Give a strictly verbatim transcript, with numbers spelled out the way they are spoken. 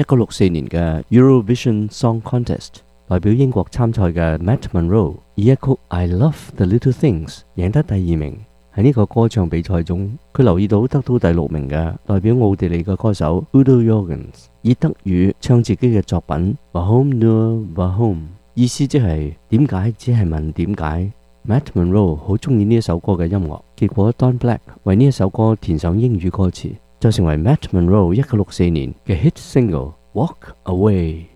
一九六四年嘅 Eurovision Song Contest， 代表英國參賽嘅 Matt Monro 以一曲 I Love the Little Things 贏得第二名。喺呢個歌唱比賽中，佢留意到得到第六名嘅代表奧地利嘅歌手 Udo Jürgens 以德語唱自己嘅作品 Warum nur Warum， 意思即係點解只係問點解。Matt Monro 好中意呢一首歌嘅音樂，結果 Don Black 為呢一首歌填上英語歌詞，就成為 Matt Monro 一九六四年嘅 hit single Walk Away。